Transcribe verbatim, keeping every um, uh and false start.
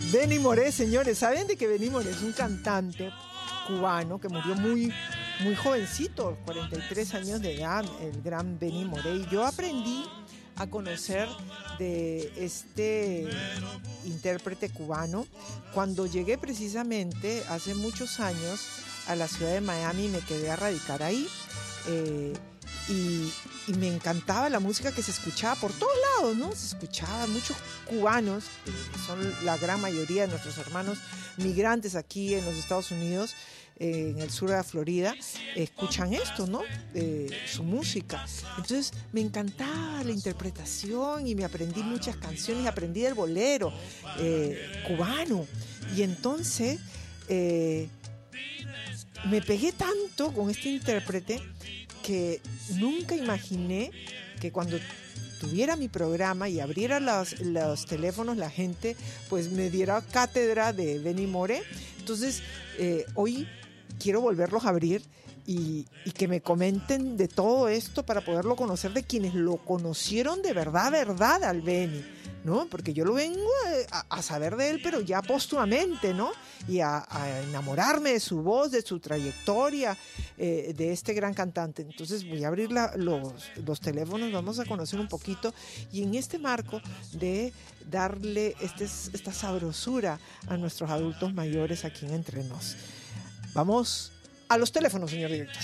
Benny Moré, señores, ¿saben de que Benny Moré es un cantante cubano que murió muy, muy jovencito, cuarenta y tres años de edad, el gran Benny Moré? Y yo aprendí a conocer de este intérprete cubano cuando llegué precisamente hace muchos años a la ciudad de Miami y me quedé a radicar ahí. Eh, y, y me encantaba la música que se escuchaba por todos lados, ¿no? Se escuchaba muchos cubanos, que son la gran mayoría de nuestros hermanos migrantes aquí en los Estados Unidos, eh, en el sur de la Florida, escuchan esto, ¿no? Eh, su música. Entonces me encantaba la interpretación y me aprendí muchas canciones, aprendí el bolero eh, cubano. Y entonces eh, me pegué tanto con este intérprete que nunca imaginé que cuando tuviera mi programa y abriera los, los teléfonos, la gente pues me diera cátedra de Benny Moré. Entonces eh, hoy quiero volverlos a abrir y, y que me comenten de todo esto para poderlo conocer de quienes lo conocieron de verdad, verdad al Benny, ¿no? Porque yo lo vengo a, a saber de él, pero ya póstumamente, ¿no? Y a, a enamorarme de su voz, de su trayectoria, eh, de este gran cantante. Entonces voy a abrir la, los, los teléfonos, vamos a conocer un poquito y en este marco de darle este, esta sabrosura a nuestros adultos mayores aquí en Entre Nos. Vamos a los teléfonos, señor director.